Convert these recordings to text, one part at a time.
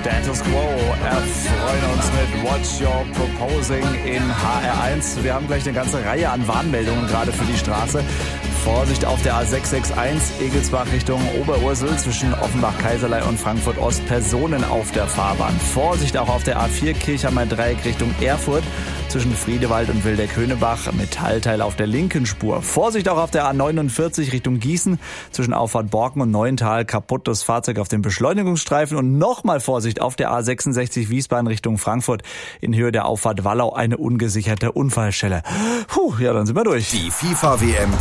Status Quo erfreuen uns mit What You're Proposing in HR1. Wir haben gleich eine ganze Reihe an Warnmeldungen gerade für die Straße. Vorsicht auf der A661 Egelsbach Richtung Oberursel zwischen Offenbach-Kaiserlei und Frankfurt-Ost. Personen auf der Fahrbahn. Vorsicht auch auf der A4 Kirchhammer-Dreieck Richtung Erfurt zwischen Friedewald und Wilder-Könebach. Metallteil auf der linken Spur. Vorsicht auch auf der A49 Richtung Gießen zwischen Auffahrt Borken und Neuental. Kaputtes Fahrzeug auf dem Beschleunigungsstreifen. Und nochmal Vorsicht auf der A66 Wiesbaden Richtung Frankfurt in Höhe der Auffahrt Wallau. Eine ungesicherte Unfallstelle. Puh, ja, dann sind wir durch. Die FIFA-WM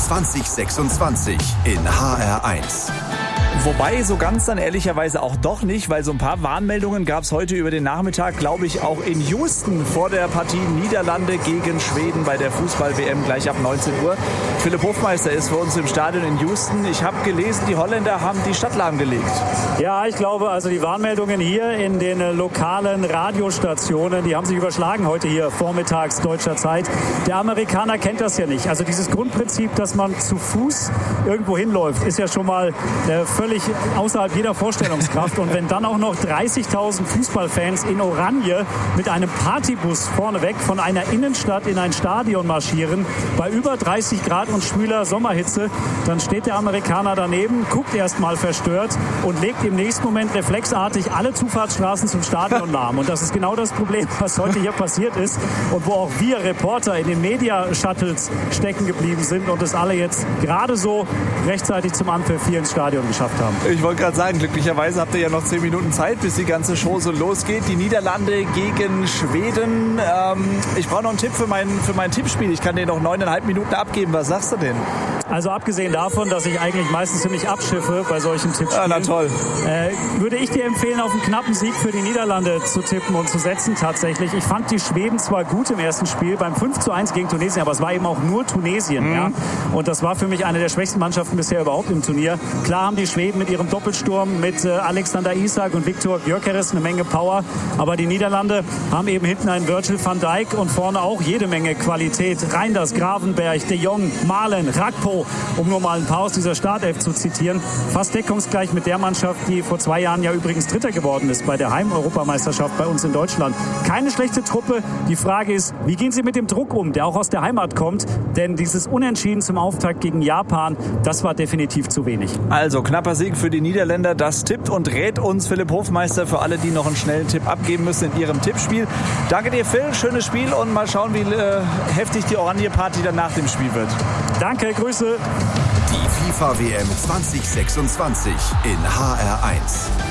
2026 in HR1. Wobei, so ganz dann ehrlicherweise auch doch nicht, weil so ein paar Warnmeldungen gab es heute über den Nachmittag, glaube ich, auch in Houston vor der Partie Niederlande gegen Schweden bei der Fußball-WM gleich ab 19 Uhr. Philipp Hofmeister ist für uns im Stadion in Houston. Ich habe gelesen, die Holländer haben die Stadt lahmgelegt. Ja, ich glaube, also die Warnmeldungen hier in den lokalen Radiostationen, die haben sich überschlagen heute hier vormittags deutscher Zeit. Der Amerikaner kennt das ja nicht. Also dieses Grundprinzip, dass man zu Fuß irgendwo hinläuft, ist ja schon mal völlig außerhalb jeder Vorstellungskraft. Und wenn dann auch noch 30.000 Fußballfans in Oranje mit einem Partybus vorneweg von einer Innenstadt in ein Stadion marschieren, bei über 30 Grad und schwüler Sommerhitze, dann steht der Amerikaner daneben, guckt erstmal verstört und legt im nächsten Moment reflexartig alle Zufahrtsstraßen zum Stadion lahm. Und das ist genau das Problem, was heute hier passiert ist und wo auch wir Reporter in den Media-Shuttles stecken geblieben sind und es alle jetzt gerade so rechtzeitig zum Anpfiff hier ins Stadion geschafft haben. Ich wollte gerade sagen, glücklicherweise habt ihr ja noch 10 Minuten Zeit, bis die ganze Show so losgeht. Die Niederlande gegen Schweden. Ich brauche noch einen Tipp für mein Tippspiel. Ich kann dir noch 9,5 Minuten abgeben. Was sagst du denn? Also abgesehen davon, dass ich eigentlich meistens ziemlich abschiffe bei solchen Tippspielen, na toll. Würde ich dir empfehlen, auf einen knappen Sieg für die Niederlande zu tippen und zu setzen tatsächlich. Ich fand die Schweden zwar gut im ersten Spiel, beim 5:1 gegen Tunesien, aber es war eben auch nur Tunesien. Ja? Und das war für mich eine der schwächsten Mannschaften bisher überhaupt im Turnier. Klar haben die Schweden mit ihrem Doppelsturm mit Alexander Isak und Viktor Gyökeres eine Menge Power, aber die Niederlande haben eben hinten einen Virgil van Dijk und vorne auch jede Menge Qualität. Reinders, Gravenberch, De Jong, Malen, Rakpo, um nur mal ein paar aus dieser Startelf zu zitieren. Fast deckungsgleich mit der Mannschaft, die vor 2 Jahren ja übrigens Dritter geworden ist bei der Heim-Europameisterschaft bei uns in Deutschland. Keine schlechte Truppe. Die Frage ist, wie gehen sie mit dem Druck um, der auch aus der Heimat kommt? Denn dieses Unentschieden zum Auftakt gegen Japan, das war definitiv zu wenig. Also knapper Sieg für die Niederländer. Das tippt und rät uns Philipp Hofmeister für alle, die noch einen schnellen Tipp abgeben müssen in ihrem Tippspiel. Danke dir, Phil. Schönes Spiel und mal schauen, wie heftig die Oranje-Party dann nach dem Spiel wird. Danke, Grüße. Die FIFA-WM 2026 in HR1.